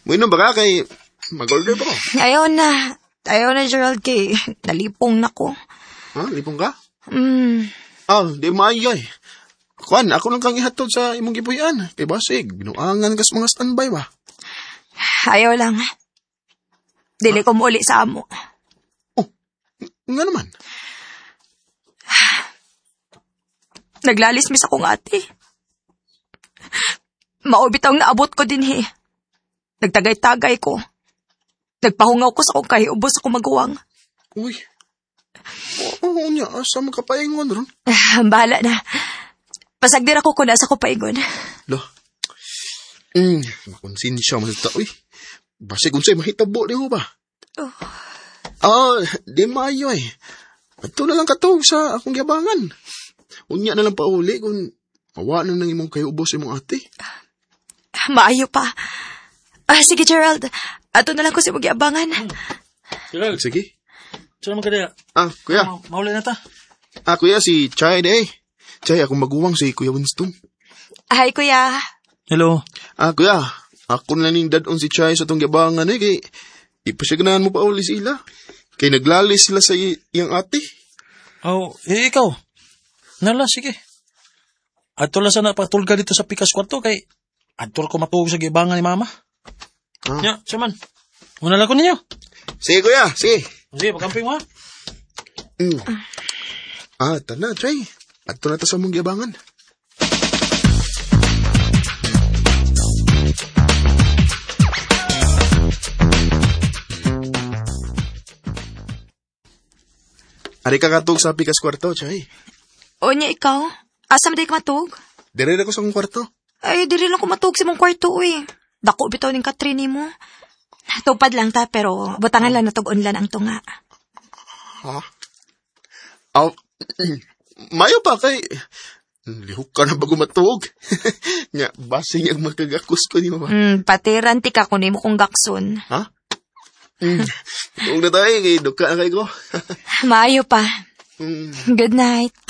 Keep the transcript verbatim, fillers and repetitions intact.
Muinom ba ka kay mag-order pa ko? Ayaw na. Ayaw na, Gerald, kay nalipong na ko. Ha? Lipong ka? Hmm. Ah, di maayo eh. Kuan, ako lang kang ihatod sa imong gipuy-an. Kay basig, binuangan ka sa mga standby ba? Ayaw lang. Dili ko muli sa amo. Oh, nga naman. Naglalis mis akong ate. Maubitaw na abot ko din he. Nagtagay-tagay ko. Nagpahungaw ko sa akong kahiubos ako maguwang. Uy. Oo oh, niya, asa mo kapaingon ron? Bahala na. Pasagdir ako kung nasa ko paingon. Lo. Hmm, makonsensya mo nito. Uy, basi kung sa'y mahitabo din mo ba? Oh. Ah, di maayo eh. Ito na lang katog sa akong giabangan. Unya na lang pauli kung mawa na nang imong kahiubos imong ate. Maayo pa. Ah, sige, Gerald. Ato na lang ko si mong giabangan. Hmm. Gerald. Sige. Saan naman ka daya? Ah, kuya. Ma- mauli na ta. Ah, kuya, si Chay de. Chay, akong maguwang si Kuya Winston. Hi, kuya. Hello. Ah, kuya. Ako na ning dadon si Chay sa tong giabangan eh. Kay ipasyaganahan mo pa uli sila. Kay naglalis sila sa i- iyang ate. Oh, eh, ikaw. Nala, sige. Ato lang sana patulga dito sa pikas kwarto kay ato ko matuog sa gibangan ni mama. Ah. Nya, saman. Una lang ko ninyo. Sige, kuya. Sige. Sige, pagkamping mo ha. Mm. Ah, tana, Chay. Ato na ta sa mong giabangan. Ari ka katog sa pikas kwarto, Chay. O niya ikaw? Asa mo day ka matug? Dire na ko sa akong kwarto. Ay, diri lang ko matug si mong kwarto, uy. Dako bitaw ning Katrini mo. Tupad lang ta, pero butangan lang natug-on lang ang tunga. Ha? Aw, mayo pa kay... Lihok ka na bago matug. Nga, basing ang magkagakos ko niyo ba? Hmm, patiran ti ka kunin mo kong gakson. Ha? Mm. Huwag na tayo, kay duka na kayo ko. Maayo pa. Mm. Good night.